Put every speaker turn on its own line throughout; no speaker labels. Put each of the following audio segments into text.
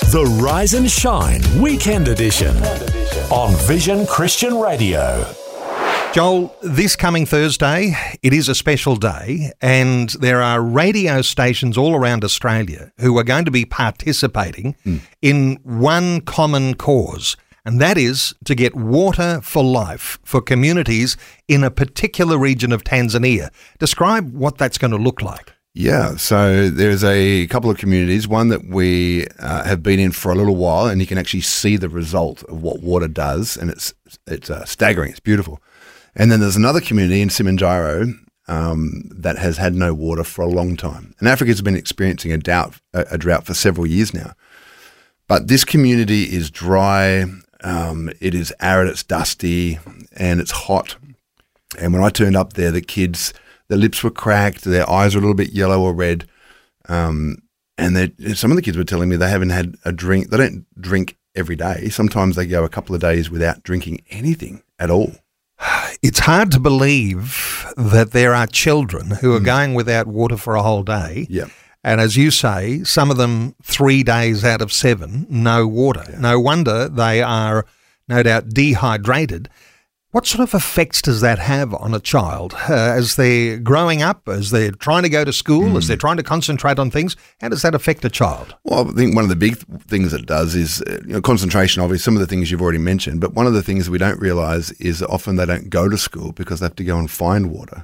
The Rise and Shine Weekend Edition on Vision Christian Radio.
Joel, this coming Thursday, it is a special day, and there are radio stations all around Australia who are going to be participating in one common cause, and that is to get water for life for communities in a particular region of Tanzania. Describe what that's going to look like.
Yeah, so there's a couple of communities, one that we have been in for a little while, and you can actually see the result of what water does, and it's staggering, it's beautiful. And then there's another community in Simanjaro that has had no water for a long time. And Africa's been experiencing a drought for several years now. But this community is dry, it is arid, it's dusty, and it's hot. And when I turned up there, the kids, their lips were cracked, their eyes were a little bit yellow or red. And some of the kids were telling me they haven't had a drink. They don't drink every day. Sometimes they go a couple of days without drinking anything at all.
It's hard to believe that there are children who are going without water for a whole day.
Yeah.
And as you say, some of them 3 days out of 7, no water. Yeah. No wonder they are no doubt dehydrated. What sort of effects does that have on a child as they're growing up, as they're trying to go to school, as they're trying to concentrate on things? How does that affect a child?
Well, I think one of the big things it does is concentration, obviously, some of the things you've already mentioned. But one of the things we don't realise is that often they don't go to school because they have to go and find water.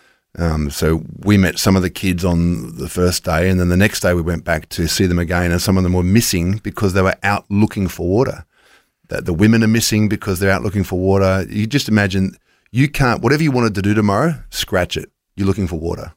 So we met some of the kids on the first day, and then the next day we went back to see them again, and some of them were missing because they were out looking for water. The women are missing because they're out looking for water. You just imagine you can't, whatever you wanted to do tomorrow, scratch it. You're looking for water.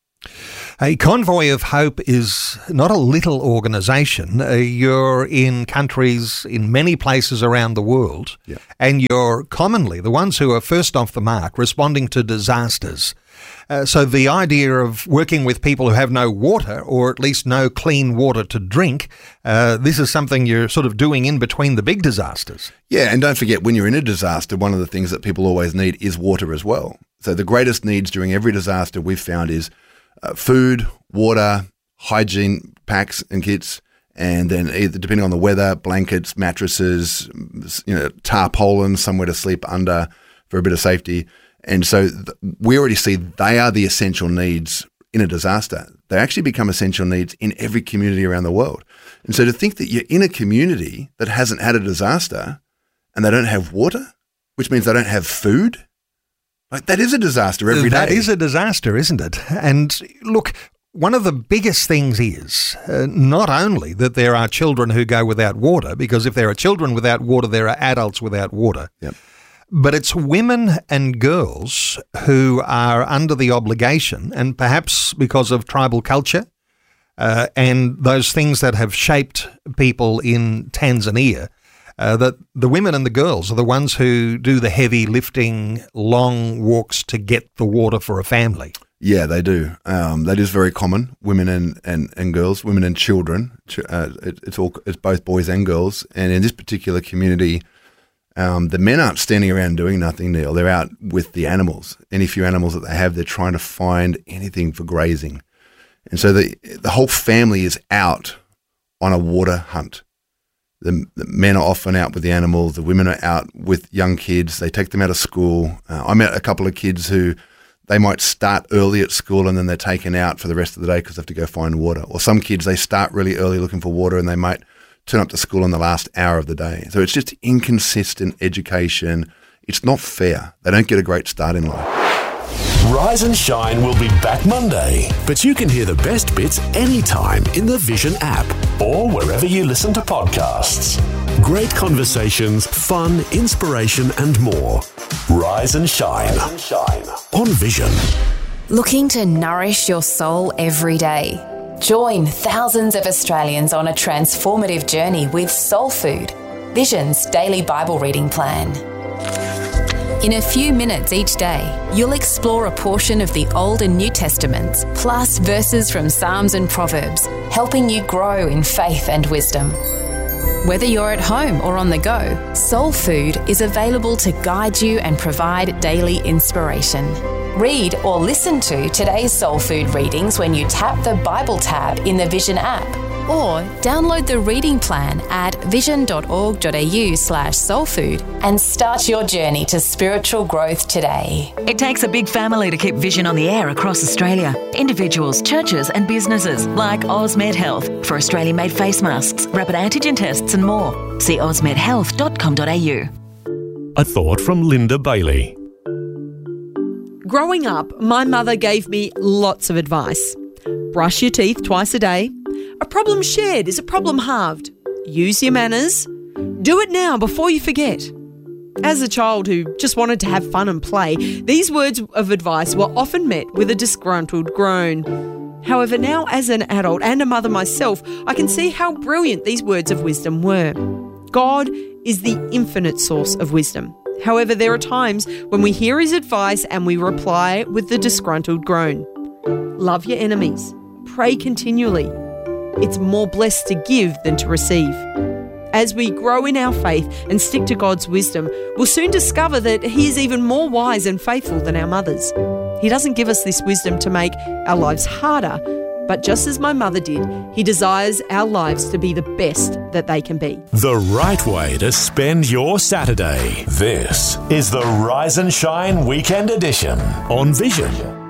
A Convoy of Hope is not a little organisation. You're in countries, in many places around the world, and you're commonly the ones who are first off the mark responding to disasters. So the idea of working with people who have no water, or at least no clean water to drink, this is something you're sort of doing in between the big disasters.
Yeah, and don't forget, when you're in a disaster, one of the things that people always need is water as well. So the greatest needs during every disaster we've found is food, water, hygiene packs and kits, and then either, depending on the weather, blankets, mattresses, tarpaulins, somewhere to sleep under for a bit of safety. And so we already see they are the essential needs in a disaster. They actually become essential needs in every community around the world. And so to think that you're in a community that hasn't had a disaster and they don't have water, which means they don't have food, like that is a disaster every day.
That is a disaster, isn't it? And look, one of the biggest things is not only that there are children who go without water, because if there are children without water, there are adults without water.
Yep.
But it's women and girls who are under the obligation, and perhaps because of tribal culture and those things that have shaped people in Tanzania, that the women and the girls are the ones who do the heavy lifting, long walks to get the water for a family.
Yeah, they do. That is very common, women and girls, women and children. It's both boys and girls. And in this particular community, the men aren't standing around doing nothing, Neil. They're out with the animals. Any few animals that they have, they're trying to find anything for grazing. And so the whole family is out on a water hunt. The men are often out with the animals. The women are out with young kids. They take them out of school. I met a couple of kids who they might start early at school and then they're taken out for the rest of the day because they have to go find water. Or some kids, they start really early looking for water and they might turn up to school in the last hour of the day. So it's just inconsistent education. It's not fair. They don't get a great start in life.
Rise and Shine will be back Monday, but you can hear the best bits anytime in the Vision app or wherever you listen to podcasts. Great conversations, fun, inspiration and more. Rise and Shine on Vision.
Looking to nourish your soul every day? Join thousands of Australians on a transformative journey with Soul Food, Vision's daily Bible reading plan. In a few minutes each day, you'll explore a portion of the Old and New Testaments, plus verses from Psalms and Proverbs, helping you grow in faith and wisdom. Whether you're at home or on the go, Soul Food is available to guide you and provide daily inspiration. Read or listen to today's Soul Food readings when you tap the Bible tab in the Vision app, Or download the reading plan at vision.org.au/soulfood and start your journey to spiritual growth today.
It takes a big family to keep Vision on the air across Australia. Individuals, churches and businesses like Osmed Health for Australian-made face masks, rapid antigen tests and more. See osmedhealth.com.au.
A thought from Linda Bailey.
Growing up, my mother gave me lots of advice. Brush your teeth twice a day. A problem shared is a problem halved. Use your manners. Do it now before you forget. As a child who just wanted to have fun and play, these words of advice were often met with a disgruntled groan. However, now as an adult and a mother myself, I can see how brilliant these words of wisdom were. God is the infinite source of wisdom. However, there are times when we hear his advice and we reply with the disgruntled groan. Love your enemies. Pray continually. It's more blessed to give than to receive. As we grow in our faith and stick to God's wisdom, we'll soon discover that he is even more wise and faithful than our mothers. He doesn't give us this wisdom to make our lives harder, but just as my mother did, he desires our lives to be the best that they can be.
The right way to spend your Saturday. This is the Rise and Shine Weekend Edition on Vision.